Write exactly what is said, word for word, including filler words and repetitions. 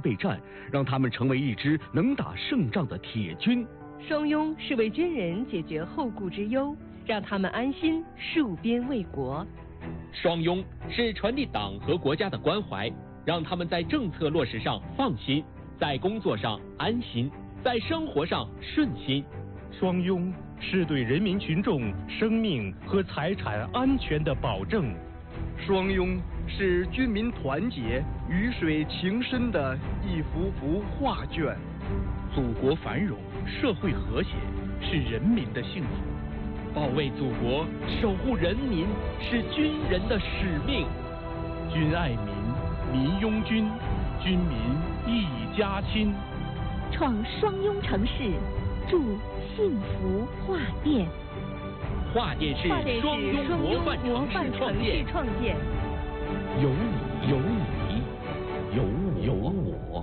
备战，让他们成为一支能打胜仗的铁军。 双拥是为军人解决后顾之忧，让他们安心戍边卫国。 双拥是传递党和国家的关怀，让他们在政策落实上放心，在工作上安心，在生活上顺心。 双拥是对人民群众生命和财产安全的保证。 双拥是军民团结、鱼水情深的一幅幅画卷。 祖国繁荣，社会和谐，是人民的幸福。 保卫祖国，守护人民，是军人的使命。 军爱民，民拥军，军民一家亲。 创双拥城市，筑幸福画店。 画店是双拥模范城市创建。 有你，有你，有我，有我。